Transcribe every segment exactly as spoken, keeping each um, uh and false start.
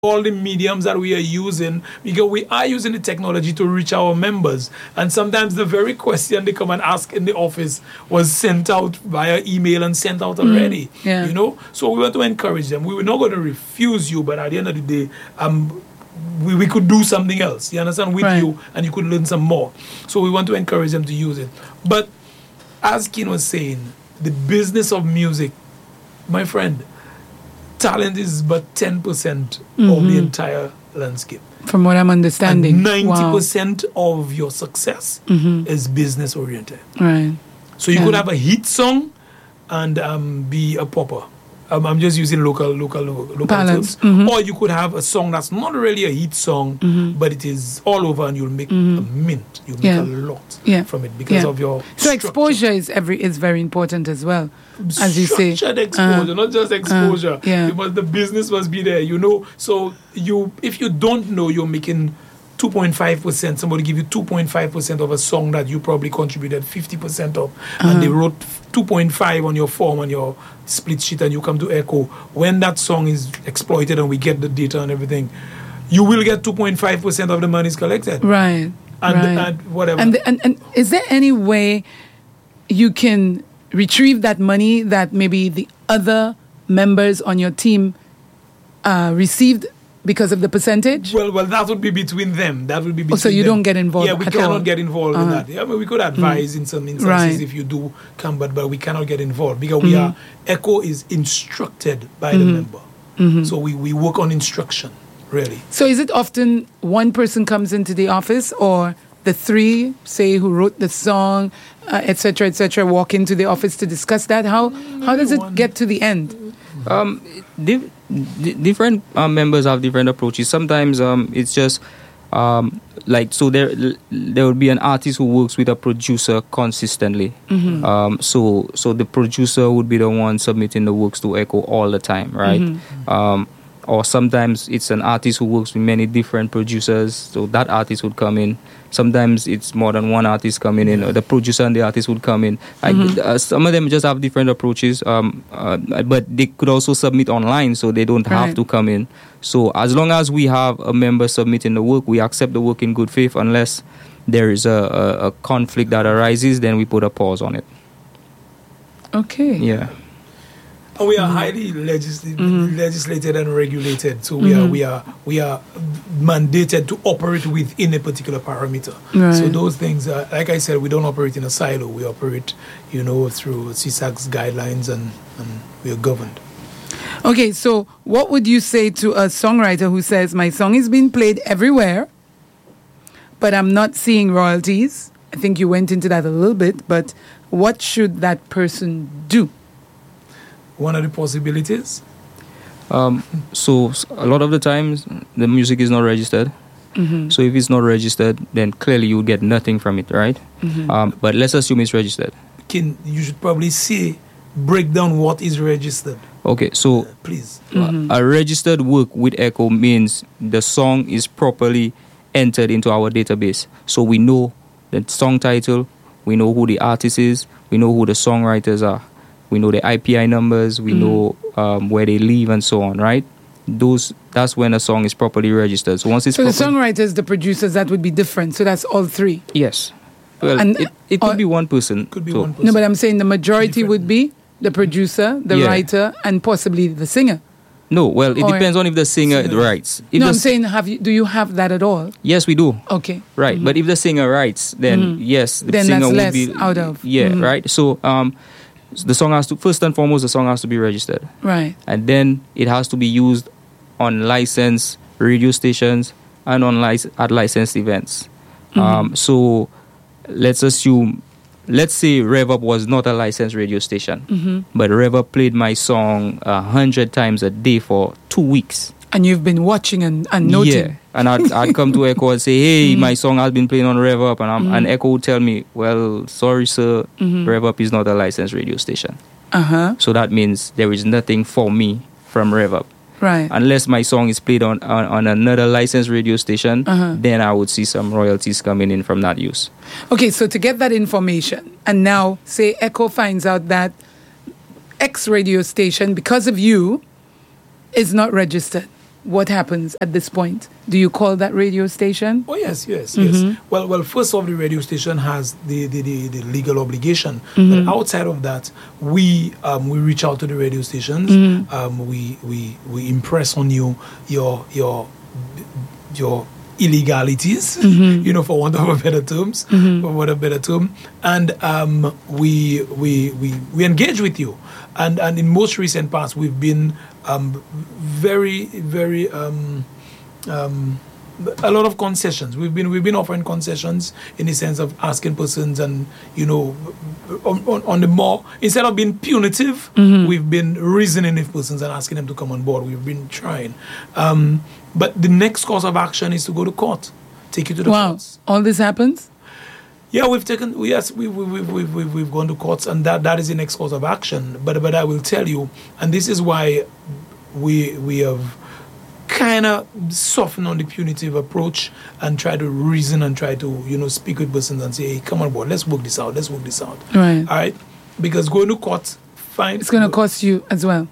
all the mediums that we are using, because we are using the technology to reach our members. And sometimes the very question they come and ask in the office was sent out via email and sent out already. Mm, yeah. You know, so we want to encourage them. We were not going to refuse you, but at the end of the day, um, we, we could do something else. You understand? With Right. you, and you could learn some more. So we want to encourage them to use it. But as Ken was saying, the business of music, my friend, talent is but ten percent mm-hmm. of the entire landscape. From what I'm understanding. And ninety percent wow. of your success mm-hmm. is business oriented. Right. So you yeah. could have a hit song and um, be a popper. Um, I'm just using local local local Balance. terms. Mm-hmm. Or you could have a song that's not really a hit song, mm-hmm. but it is all over, and you'll make mm-hmm. a mint. You'll make yeah. a lot yeah. from it because yeah. of your so structure. Exposure is every is very important as well, as you say. Structured exposure, uh, not just exposure. Uh, yeah. You must, the business must be there. You know, so you if you don't know you're making two point five percent, somebody give you two point five percent of a song that you probably contributed fifty percent of, uh-huh. and they wrote two point five on your form, on your split sheet, and you come to Echo. When that song is exploited and we get the data and everything, you will get two point five percent of the money is collected. Right. And, right. and whatever. And, the, and, and is there any way you can retrieve that money that maybe the other members on your team uh, received because of the percentage? Well, well, that would be between them. That would be between oh, so you them. don't get involved. Yeah, we at cannot all. get involved uh-huh. in that. Yeah, I mean, we could advise mm. in some instances right. if you do come, but but we cannot get involved because mm-hmm. we are Echo is instructed by mm-hmm. the member. Mm-hmm. So we, we work on instruction, really. So is it often one person comes into the office, or the three, say, who wrote the song, uh, et cetera, et cetera, walk into the office to discuss that? How Maybe how does it one. get to the end? Um, di- di- different uh, members have different approaches. Sometimes um, it's just um, like so. There there will be an artist who works with a producer consistently. Mm-hmm. Um, so so the producer would be the one submitting the works to Echo all the time, right? Mm-hmm. Um, or sometimes it's an artist who works with many different producers. So that artist would come in. Sometimes it's more than one artist coming in. Or the producer and the artist would come in. Like, mm-hmm. uh, some of them just have different approaches, um, uh, but they could also submit online, so they don't have right. to come in. So as long as we have a member submitting the work, we accept the work in good faith. Unless there is a, a, a conflict that arises, then we put a pause on it. Okay. Yeah. And we are mm-hmm. highly legisl- mm-hmm. legislated and regulated, so we mm-hmm. are we are we are mandated to operate within a particular parameter. Right. So those things, are, like I said, we don't operate in a silo. We operate, you know, through C S A C's guidelines, and, and we are governed. Okay, so what would you say to a songwriter who says, my song is being played everywhere, but I'm not seeing royalties? I think you went into that a little bit, but what should that person do? One of the possibilities. Um, so a lot of the times the music is not registered. Mm-hmm. So if it's not registered, then clearly you would get nothing from it, right? Mm-hmm. Um, but let's assume it's registered. Ken, you should probably say, break down what is registered. Okay, so uh, please. Mm-hmm. A registered work with Echo means the song is properly entered into our database. So we know the song title, we know who the artist is, we know who the songwriters are. We know the I P I numbers, we mm. know um, where they live and so on, right? Those That's when a song is properly registered. So once it's So the properly, songwriters, the producers, that would be different. So that's all three? Yes. Well, and, it, it could be one person. Could be so. one person. No, but I'm saying the majority would be the producer, the yeah. writer, and possibly the singer. No, well, it or depends on if the singer singer. writes. If no, I'm s- saying, have you? Do you have that at all? Yes, we do. Okay. Right, Mm-hmm. but if the singer writes, then mm-hmm. yes, the then singer that's would less be out of. Yeah, mm-hmm. right. So um, the song has to first and foremost, the song has to be registered. Right. And then it has to be used on licensed radio stations and on lic- at licensed events. Mm-hmm. Um, so let's assume, let's say Rev Up was not a licensed radio station, mm-hmm. but Rev Up played my song a hundred times a day for two weeks. And you've been watching and, and noting. Yeah, and I'd, I'd come to Echo and say, hey, mm-hmm. my song has been playing on Rev Up. And, I'm, mm-hmm. and Echo would tell me, well, sorry, sir, mm-hmm. Rev Up is not a licensed radio station. Uh-huh. So that means there is nothing for me from Rev Up. Right. Unless my song is played on, on, on another licensed radio station, uh-huh. then I would see some royalties coming in from that use. Okay, so to get that information, and now say Echo finds out that X radio station, because of you, is not registered. what happens at this point? Do you call that radio station? Oh yes, yes, Mm-hmm. yes. Well, well. First off, the radio station has the the, the, the legal obligation, Mm-hmm. but outside of that, we um, we reach out to the radio stations. Mm-hmm. Um, we we we impress on you your your your illegalities, Mm-hmm. you know, for want of a better terms, for want of a better term, and um, we we we we engage with you, and and in most recent past, we've been um, very very. Um, um, a lot of concessions. We've been we've been offering concessions in the sense of asking persons, and you know, on, on, on the more, instead of being punitive, we've been reasoning with persons and asking them to come on board. We've been trying, um, but the next course of action is to go to court, take you to the Wow. courts. All this happens? Yeah, we've taken yes, we we we we we've, we've gone to courts, and that that is the next course of action. But but I will tell you, and this is why we we have kind of soften on the punitive approach and try to reason and try to, you know, speak with persons and say, hey, come on board, let's work this out, let's work this out. Right. All right? Because going to court, fine. It's going to cost you as well.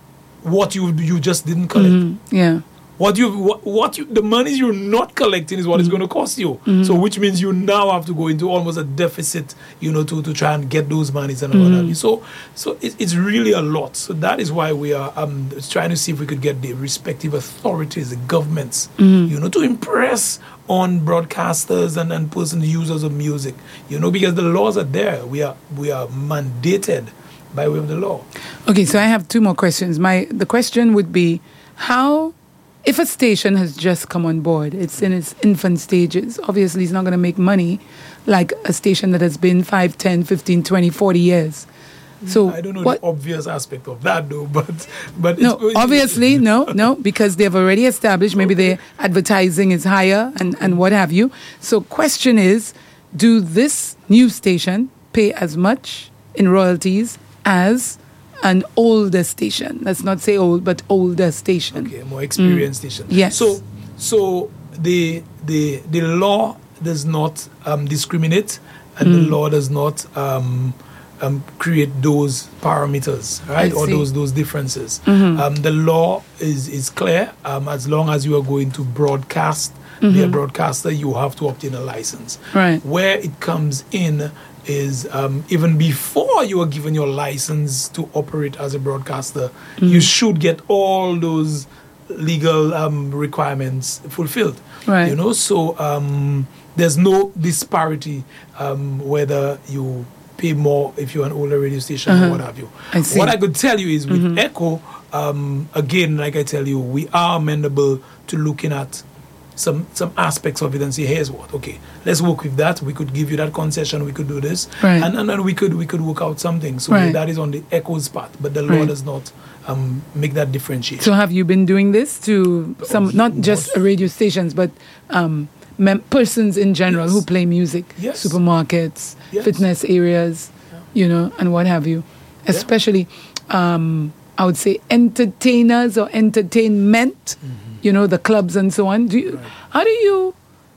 what you you just didn't collect. Mhm. Yeah. What you what, what you the money you're not collecting is what it's going to cost you. So which means you now have to go into almost a deficit, you know, to, to try and get those monies and all what have you. So so it, it's really a lot. So that is why we are um trying to see if we could get the respective authorities, the governments, you know, to impress on broadcasters and, and person users of music, you know, because the laws are there. We are we are mandated by way of the law. Okay, so I have two more questions. My the question would be, how, if a station has just come on board, it's in its infant stages, obviously it's not going to make money like a station that has been five, ten, fifteen, twenty, forty years. So I don't know what, the obvious aspect of that though, but but no, it's, obviously, no, no, because they've already established, maybe their advertising is higher and, and what have you. So question is, do this new station pay as much in royalties as an older station? Let's not say old, but older station. Okay, more experienced station. Yes. So so the the the law does not um, discriminate, and the law does not um, um, create those parameters, right, I or see. those those differences. Um, the law is is clear. Um, as long as you are going to broadcast, be a broadcaster, you have to obtain a license. Right. Where it comes in is um, even before you are given your license to operate as a broadcaster, you should get all those legal um, requirements fulfilled. Right. You know, so um, there's no disparity um, whether you pay more if you're an older radio station or what have you. I see. What I could tell you is with Echo, um, again, like I tell you, we are amendable to looking at some some aspects of it and say, here's what, okay, let's work with that. We could give you that concession, we could do this, Right. and, and then we could we could work out something. So Right. that is on the Echo's part, but the law Right. does not um, make that differentiation. So have you been doing this to some, not just radio stations, but um, mem- persons in general Yes. who play music, Yes. supermarkets, Yes. fitness areas, you know, and what have you, especially, um, I would say, entertainers or entertainment, you know, the clubs and so on. Do you, how do you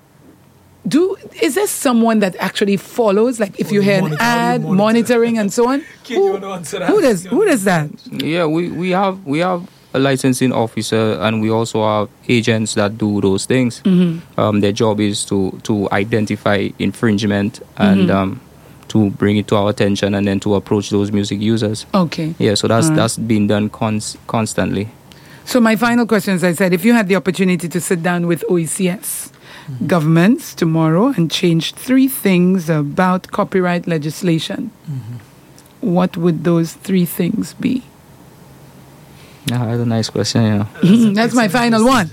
do? Is there someone that actually follows? Like, if Oh, you you hear an monitor, how do you ad, monitor? monitoring and so on. Kid, you wanna answer that? who does You who wanna does that? Yeah, we, we have we have a licensing officer, and we also have agents that do those things. Um, their job is to to identify infringement and um, to bring it to our attention, and then to approach those music users. Okay. Yeah, so that's that's been done cons- constantly. So my final question, as I said, if you had the opportunity to sit down with O E C S governments tomorrow and change three things about copyright legislation, what would those three things be? Yeah, that's a nice question. You know. That's my final one.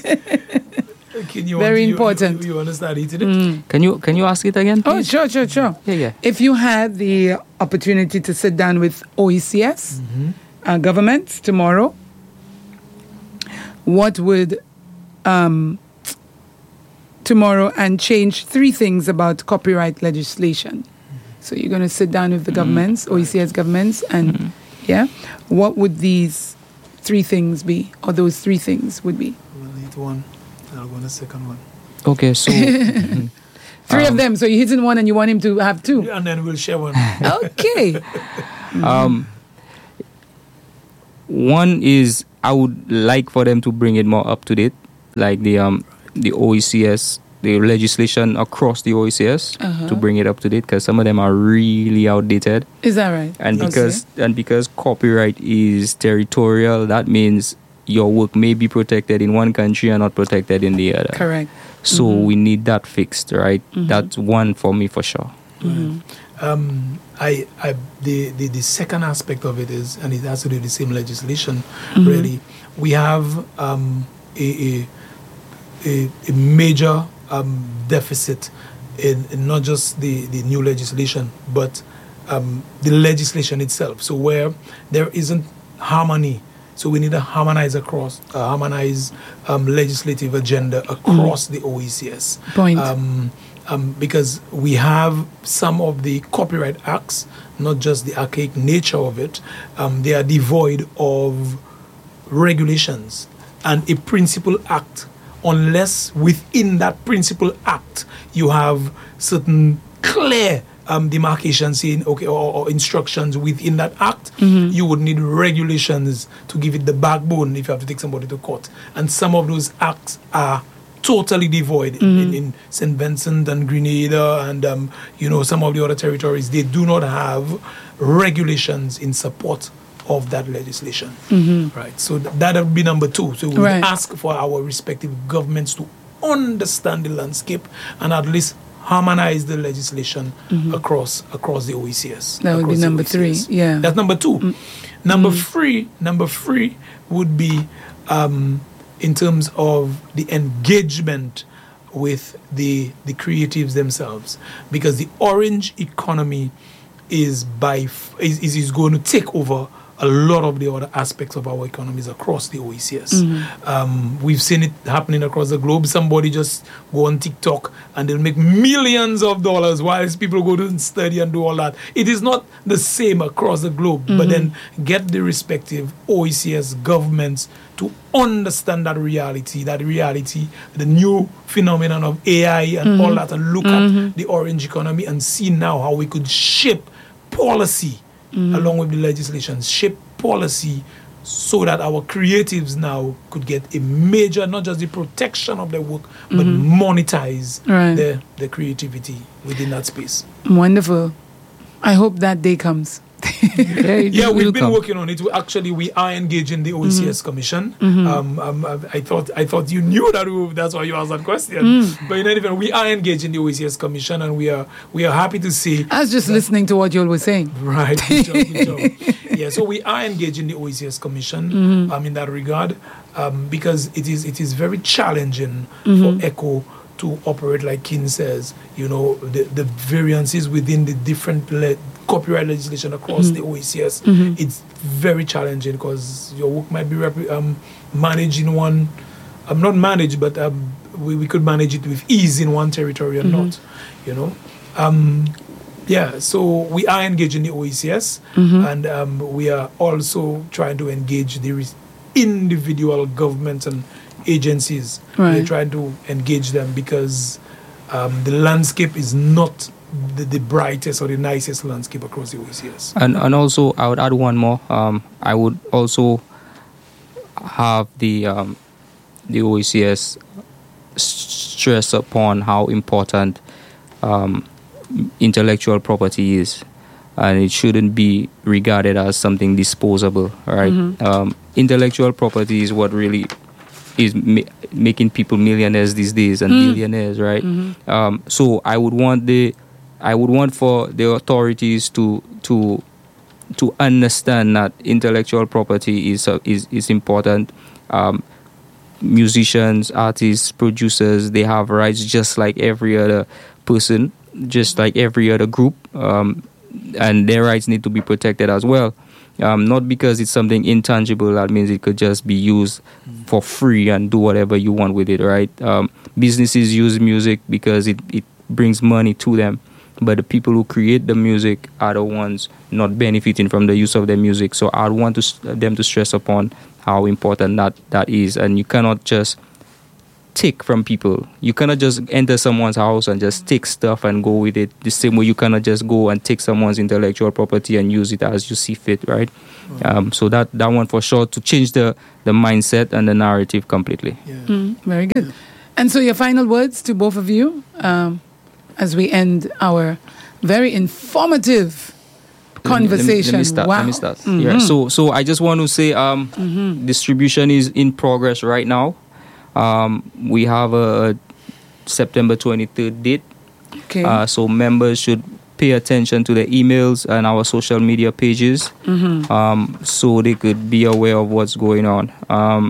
Can you Very you- important. You, you understand eating it? Can you can you ask it again, Oh, please? sure, sure, sure. Yeah, yeah. If you had the opportunity to sit down with O E C S uh, governments tomorrow, what would um, tomorrow and change three things about copyright legislation? So you're going to sit down with the governments, O E C S governments, and yeah, what would these three things be, or those three things would be? We'll need one. I'll go on the second one. Okay, so Three of them. So you're hitting one and you want him to have two. And then we'll share one. Okay. um, one is I would like for them to bring it more up to date, like the um the O E C S, the legislation across the O E C S, Uh-huh. to bring it up to date, because some of them are really outdated. Is that right? And Okay. because and because copyright is territorial, that means your work may be protected in one country and not protected in the other. Correct. So Mhm. we need that fixed, right? Mhm. That's one for me for sure. Mhm. Um, I, I, the, the, the second aspect of it is, and it has to do with the same legislation, Mhm. really, we have um, a, a, a, a major um, deficit in, in not just the, the new legislation, but um, the legislation itself. So where there isn't harmony, so we need to harmonize across, uh, harmonize um, legislative agenda across the O E C S. Point. Um, um, because we have some of the copyright acts, not just the archaic nature of it, um, they are devoid of regulations and a principal act, unless within that principal act you have certain clear um, demarcations saying, okay, or, or instructions within that act, Mhm. you would need regulations to give it the backbone if you have to take somebody to court. And some of those acts are totally devoid in, Mhm. in, in Saint Vincent and Grenada and um, you know, some of the other territories. They do not have regulations in support of that legislation. Mhm. Right. So th- that would be number two. So we Right. ask for our respective governments to understand the landscape and at least harmonize the legislation Mhm. across across the O E C S. That would be across the number O E C three. S. Yeah. That's number two. Mm. Number Mm. three. Number three would be um, in terms of the engagement with the the creatives themselves, because the orange economy is by f- is, is is going to take over a lot of the other aspects of our economies across the O E C S. Mhm. Um, we've seen it happening across the globe. Somebody just go on TikTok and they'll make millions of dollars whilst people go to study and do all that. It is not the same across the globe, but Mhm. then get the respective O E C S governments to understand that reality, that reality, the new phenomenon of A I and all that, and look Mhm. at the orange economy and see now how we could shape policy along with the legislation, shape policy so that our creatives now could get a major, not just the protection of their work, but monetize Right. their, their creativity within that space. Wonderful. I hope that day comes. Yeah, It we've will been come. working on it. We actually, we are engaging the O E C S Commission. Mhm. Um, um, um, I thought, I thought you knew that. We, that's why you asked that question. Mm. But in any event, we are engaging the O E C S Commission, and we are, we are happy to see. I was just listening to what you all were saying. Right. Good job, good job. Yeah, so we are engaging the O E C S Commission Mhm. um, in that regard, um, because it is it is very challenging Mhm. for ECHO to operate, like Kin says, you know, the, the variances within the different le- copyright legislation across Mhm. the O E C S. Mhm. It's very challenging because your work might be rep- um, managed in one, um, not managed, but um, we, we could manage it with ease in one territory or Mhm. not, you know. Um, yeah, so we are engaging the O E C S, Mhm. and um, we are also trying to engage the res- individual governments and agencies. We're Right. trying to engage them because um, the landscape is not the, the brightest or the nicest landscape across the O E C S. And and also, I would add one more. Um, I would also have the um, the O E C S stress upon how important um, intellectual property is, and it shouldn't be regarded as something disposable. Right? Mhm. Um, intellectual property is what really is ma- making people millionaires these days and Mm. billionaires. Right? Mhm. Um, so I would want the I would want for the authorities to to to understand that intellectual property is uh, is is important. Um, musicians, artists, producers, they have rights just like every other person, just like every other group, um, and their rights need to be protected as well. Um, not because it's something intangible, that means it could just be used for free and do whatever you want with it, right? Um, businesses use music because it, it brings money to them, but the people who create the music are the ones not benefiting from the use of their music. So I want to, them to stress upon how important that, that is, and you cannot just take from people. You cannot just enter someone's house and just take stuff and go with it. The same way you cannot just go and take someone's intellectual property and use it as you see fit, right? Mm. Um, so that, that one for sure, to change the, the mindset and the narrative completely. Yeah. Mm, very good. And so your final words to both of you um, as we end our very informative conversation. Let me, let me start. Wow. Let me start. Mm-hmm. Yeah. So, so I just want to say, um, mm-hmm. distribution is in progress right now. Um, we have a September twenty-third date. Okay. Uh, so members should pay attention to the emails and our social media pages, mm-hmm. um, so they could be aware of what's going on. Um,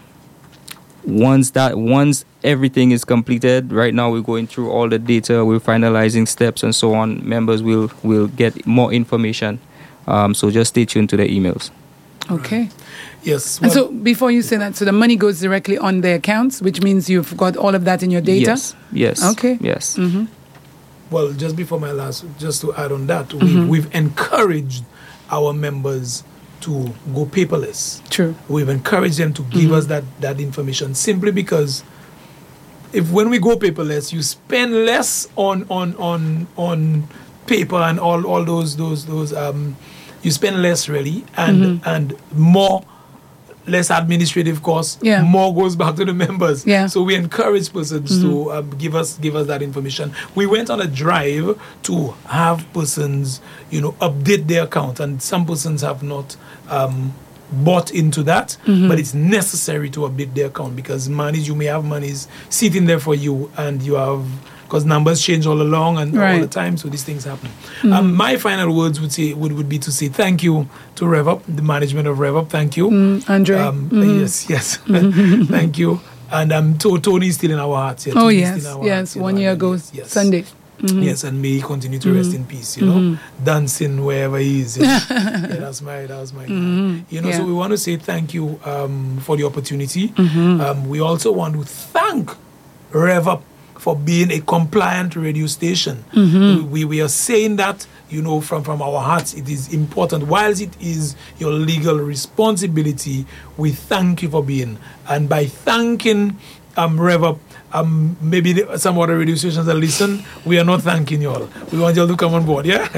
once that, once everything is completed, right now we're going through all the data, we're finalizing steps and so on. Members will will get more information. Um, so just stay tuned to the emails. Okay. Yes. And well- so before you say that, so the money goes directly on their accounts, which means you've got all of that in your data? Yes. Yes. Okay. Yes. Mm-hmm. Well, just before my last, just to add on that, Mm-hmm. we, we've encouraged our members to go paperless. True. We've encouraged them to give us that, that information simply because if when we go paperless, you spend less on on on on paper and all all those those those um, you spend less really and Mm-hmm. and more. Less administrative costs, Yeah. more goes back to the members. Yeah. So we encourage persons Mm-hmm. to um, give us give us that information. We went on a drive to have persons, you know, update their account, and some persons have not um, bought into that. Mm-hmm. But it's necessary to update their account because monies you may have monies sitting there for you, and you have. Because numbers change all along and Right. all the time, so these things happen. Um, my final words would say would, would be to say thank you to RevUp, the management of RevUp. Thank you, Mm, Andre. um, Mhm. Yes, yes. Thank you. And um, to, Tony is still in our hearts. Yeah, Oh, Tony is yes. still in our Yes. hearts, you One know, year and ago, yes, yes. Sunday. Mhm. Yes, and may he continue to rest in peace, you know, dancing wherever he is. Yeah, yeah that's my, that was my, Mhm. you know, Yeah. so we want to say thank you um, for the opportunity. Mhm. Um, we also want to thank RevUp for being a compliant radio station. Mm-hmm. We, we are saying that, you know, from, from our hearts, it is important. Whilst it is your legal responsibility, we thank you for being. And by thanking um, RevUp, um, maybe the, some other radio stations that listen, we are not thanking you all. We want you all to come on board, yeah?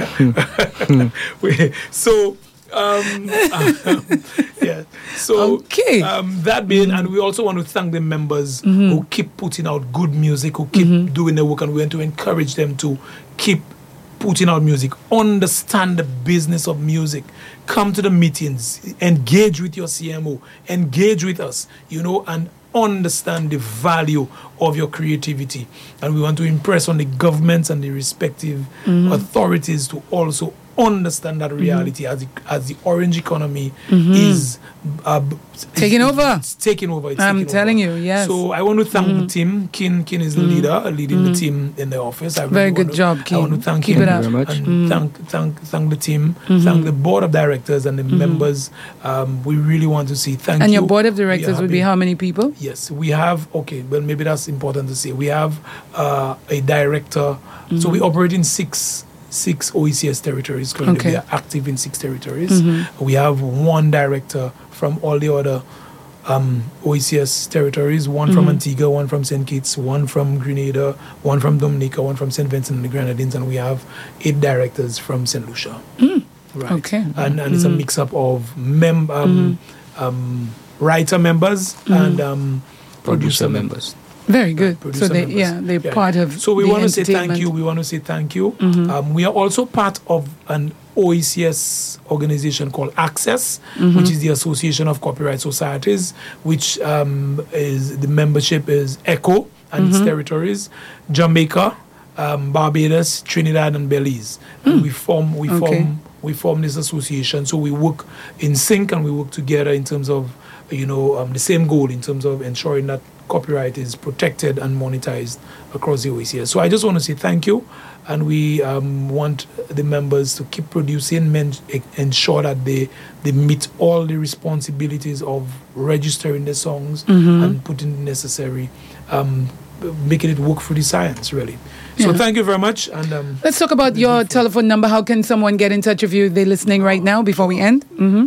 we, so... Um, um, yeah. So Okay. um, that being, and we also want to thank the members Mm-hmm. who keep putting out good music, who keep doing the work, and we want to encourage them to keep putting out music, understand the business of music, come to the meetings, engage with your C M O, engage with us, you know, and understand the value of your creativity. And we want to impress on the governments and the respective Mm-hmm. authorities to also understand that reality as the, as the orange economy Mm-hmm. is uh, b- Taking is- over. It's taking over. It's I'm taking telling over. you, yes. So I want to thank the team. Kin Kin is the leader, leading the team in the office. I really Very want good to- job, I want to Kin. thank Keep him it up. Very much. and thank thank thank the team, thank the board of directors and the members. Um, we really want to say thank And you. your board of We are directors would be happy. how many people? Yes, we have. Okay, well, maybe that's important to say. We have uh, a director. So we operate in six six O E C S territories currently. Okay. We are active in six territories. We have one director from all the other um, O E C S territories. One from Antigua, one from Saint Kitts, one from Grenada, one from Dominica, one from Saint Vincent and the Grenadines, and we have eight directors from Saint Lucia. Right. Okay. And, and it's a mix up of mem- um, um, writer members and um, producer Producer members. members. Very good. Producer So they, members. yeah, they're Yeah. part of. So we the want to say thank entertainment. you. We want to say thank you. Um, we are also part of an O E C S organization called Access, which is the Association of Copyright Societies, which um, is the membership is ECHO and its territories, Jamaica, um, Barbados, Trinidad, and Belize. And we form we Okay. form we form this association. So we work in sync and we work together in terms of, you know, um, the same goal in terms of ensuring that copyright is protected and monetized across the O E C S. So I just want to say thank you, and we um, want the members to keep producing, men- ensure that they they meet all the responsibilities of registering the songs and putting the necessary, um, making it work for the science, really. So Yeah. thank you very much, and um, Let's talk about your telephone number. How can someone get in touch with you? They're listening right now before we end. Mm-hmm.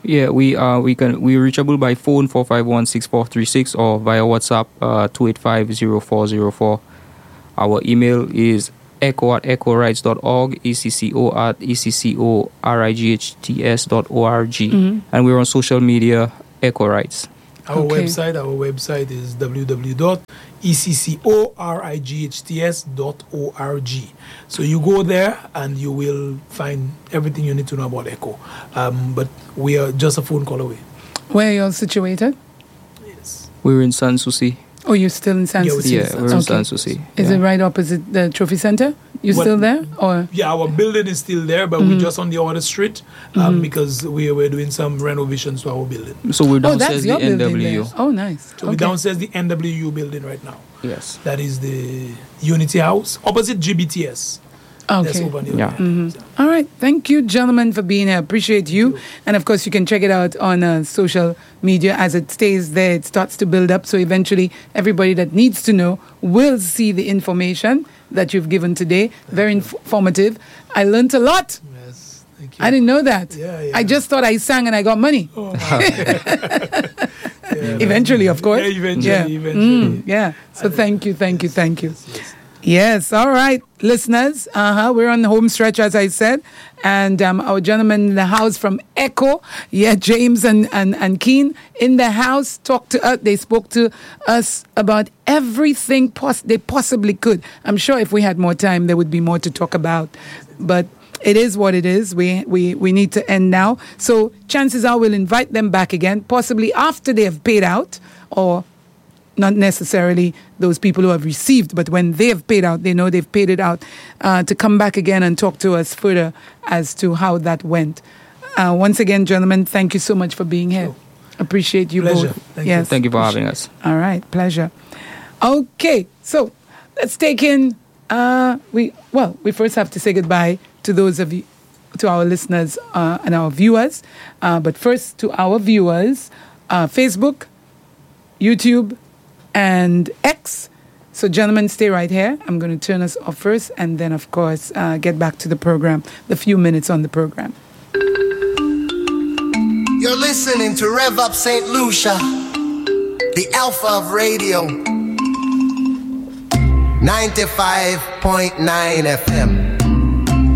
Yeah, we uh we can we reachable by phone four five one six four three six or via WhatsApp uh two eight five zero four zero four. Our email is echo at echo rights dot org, E C C O at E C C O R I G H T S dot O R G. Mm-hmm. And we're on social media, Echo Rights. Our Okay. website, our website is w w w dot e c c o r i g h t s dot org. So you go there and you will find everything you need to know about Echo. Um, but we are just a phone call away. Where are you all situated? Yes. We're in San Souci. Oh, you're still in San Yeah, we're Souci? Yeah, we're in Okay. San Souci. Is yeah. it right opposite the trophy center? You What- still there? Or Yeah, our building is still there, but we're just on the other street um, because we were doing some renovations to our building. So we're oh, that's downstairs your the N building W U. there. Oh, nice. So we're Okay. downstairs the N W U building right now. Yes. That is the Unity House, opposite G B T S. That's Okay. over there. Yeah. All right. Thank you, gentlemen, for being here. Appreciate you. And of course, you can check it out on uh, social media as it stays there. It starts to build up. So eventually, everybody that needs to know will see the information that you've given today. Very inf- informative. I learned a lot. Yes, thank you. I didn't know that. Yeah, yeah. I just thought I sang and I got money. Oh, yeah, Eventually, of course. Yeah, eventually, Yeah. eventually. Mm, yeah. So thank you, thank you, thank you. Yes, yes. Yes, all right, listeners. Uh huh. We're on the home stretch, as I said, and um, our gentleman in the house from Echo, yeah, James and and and Keen in the house talked to us. They spoke to us about everything pos- they possibly could. I'm sure if we had more time, there would be more to talk about, but it is what it is. We we we need to end now. So chances are we'll invite them back again, possibly after they have paid out, or not necessarily those people who have received, but when they have paid out, they know they've paid it out, uh, to come back again and talk to us further as to how that went. Uh, once again, gentlemen, thank you so much for being here. Appreciate you Pleasure. both. Thank you. yes, Thank you for having us. all right, pleasure. Okay, so let's take in. Uh, we well, we first have to say goodbye to those of you, to our listeners uh, and our viewers. Uh, but first, to our viewers, uh, Facebook, YouTube, and X. So, gentlemen, stay right here. I'm going to turn us off first, and then, of course, uh, get back to the program. The few minutes on the program. You're listening to Rev Up Saint Lucia, the alpha of radio, ninety-five point nine F M.